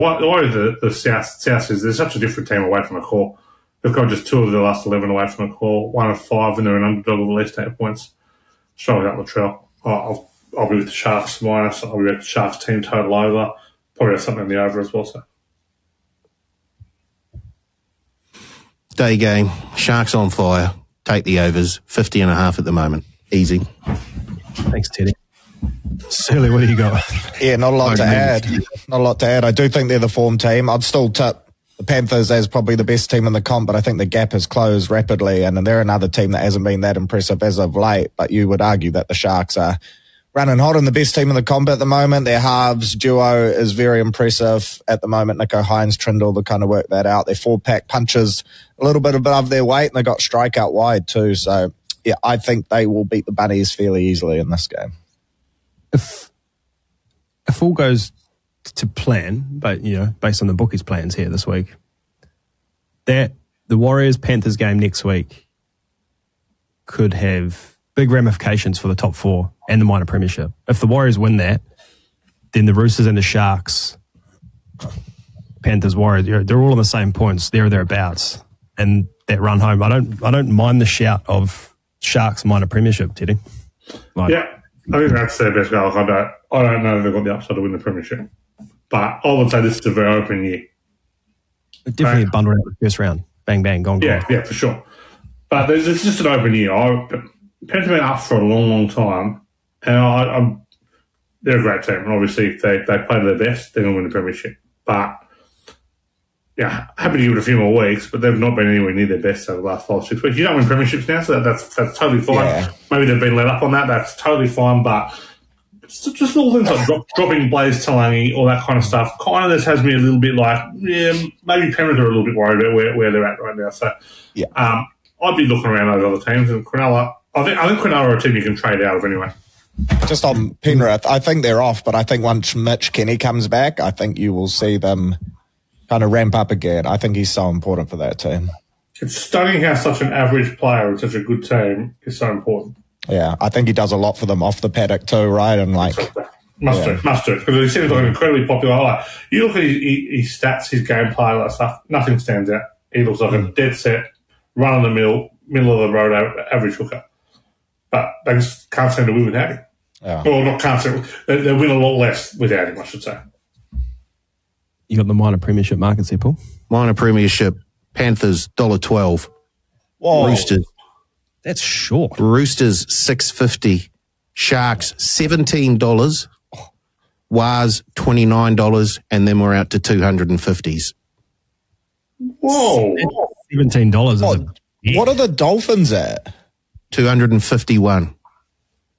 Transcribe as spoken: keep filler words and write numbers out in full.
What the, the South, South is they're such a different team away from the core. They've got just two of the last eleven away from the core, one of five, and they're an underdog of at least eight points. Strong without Latrell. I'll, I'll be with the Sharks minus. I'll be with the Sharks team total over. Probably have something in the over as well. So. Day game. Sharks on fire. Take the overs. fifty and a half at the moment. Easy. Thanks, Teddy. Surly, what do you got? Yeah, not a lot to add. Not a lot to add. I do think they're the form team. I'd still tip the Panthers as probably the best team in the comp, but I think the gap has closed rapidly, and they're another team that hasn't been that impressive as of late. But you would argue that the Sharks are running hot and the best team in the comp at the moment. Their halves duo is very impressive at the moment. Nico Hines, Trindle, to kind of work that out. Their four-pack punches a little bit above their weight, and they got strike out wide too. So, yeah, I think they will beat the Bunnies fairly easily in this game. If if all goes to plan, but you know, based on the bookies' plans here this week, that the Warriors Panthers game next week could have big ramifications for the top four and the minor premiership. If the Warriors win that, then the Roosters and the Sharks, Panthers, Warriors, they're all on the same points, there or thereabouts, and that run home. I don't, I don't mind the shout of Sharks minor premiership, Teddy. Like, yeah. I think that's their best goal. I don't, I don't know if they've got the upside to win the premiership. But I would say this is a very open year. Definitely right. Bundled out the first round. Bang, bang, gone, yeah, gone. Yeah, for sure. But there's, it's just an open year. I, Panthers have been up for a long, long time. And I, I'm, they're a great team. And obviously, if they, they play their best, they're going to win the premiership. But, yeah, happy to give it a few more weeks, but they've not been anywhere near their best over the last five, six weeks. You don't win premierships now, so that, that's that's totally fine. Yeah. Maybe they've been let up on that. That's totally fine, but just, just little things like drop, dropping Blaze Talangi, all that kind of stuff, kind of just has me a little bit like, yeah, maybe Penrith are a little bit worried about where, where they're at right now. So, yeah. um, I'd be looking around those other teams. And Cronulla, I think, I think Cronulla are a team you can trade out of anyway. Just on Penrith, I think they're off, but I think once Mitch Kenny comes back, I think you will see them kind of ramp up again. I think he's so important for that team. It's stunning how such an average player in such a good team is so important. Yeah, I think he does a lot for them off the paddock too, right? And like, must yeah. do, must do, because he seems like an incredibly popular. Like, you look at his, his stats, his gameplay, all that stuff. Nothing stands out. He looks like mm. a dead set, run of the mill, middle of the road average hooker. But they just can't seem to win without him. Yeah. Well, not can't seem. They, they win a lot less without him, I should say. You got the minor premiership markets here, Paul? Minor premiership, Panthers, one dollar twelve. Whoa. Roosters. That's short. Roosters, six fifty. Sharks, seventeen dollars. Waz, twenty-nine dollars. And then we're out to two hundred fifties. Whoa. seventeen dollars. What, what are the Dolphins at? two hundred fifty-one.